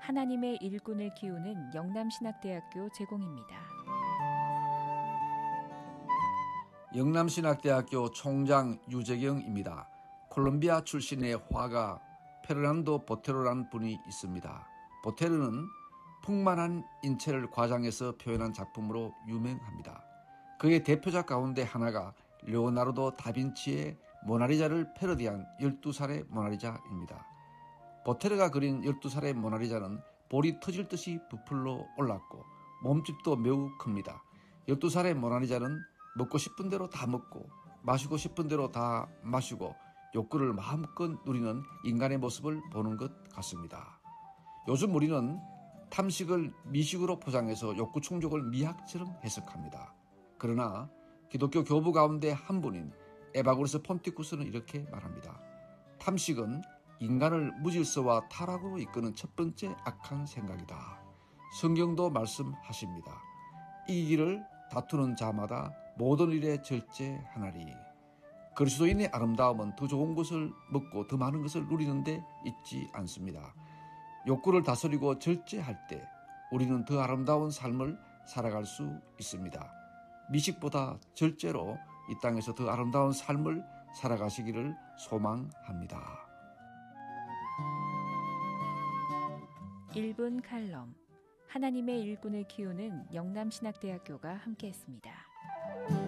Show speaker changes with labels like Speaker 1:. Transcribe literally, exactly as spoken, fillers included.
Speaker 1: 하나님의 일꾼을 키우는 영남신학대학교 제공입니다.
Speaker 2: 영남신학대학교 총장 유재경입니다. 콜롬비아 출신의 화가 페르난도 보테로라는 분이 있습니다. 보테로는 풍만한 인체를 과장해서 표현한 작품으로 유명합니다. 그의 대표작 가운데 하나가 레오나르도 다빈치의 모나리자를 패러디한 열두 살의 모나리자입니다. 보테르가 그린 열두 살의 모나리자는 볼이 터질 듯이 부풀러 올랐고 몸집도 매우 큽니다. 열두 살의 모나리자는 먹고 싶은 대로 다 먹고 마시고 싶은 대로 다 마시고 욕구를 마음껏 누리는 인간의 모습을 보는 것 같습니다. 요즘 우리는 탐식을 미식으로 포장해서 욕구 충족을 미학처럼 해석합니다. 그러나 기독교 교부 가운데 한 분인 에바구리스 폰티쿠스는 이렇게 말합니다. 탐식은 인간을 무질서와 타락으로 이끄는 첫 번째 악한 생각이다. 성경도 말씀하십니다. 이기를 다투는 자마다 모든 일에 절제하나니. 그리스도인의 아름다움은 더 좋은 것을 먹고 더 많은 것을 누리는데 있지 않습니다. 욕구를 다스리고 절제할 때 우리는 더 아름다운 삶을 살아갈 수 있습니다. 미식보다 절제로 이 땅에서 더 아름다운 삶을 살아가시기를 소망합니다.
Speaker 1: 일 분 칼럼, 하나님의 일꾼을 키우는 영남신학대학교가 함께했습니다.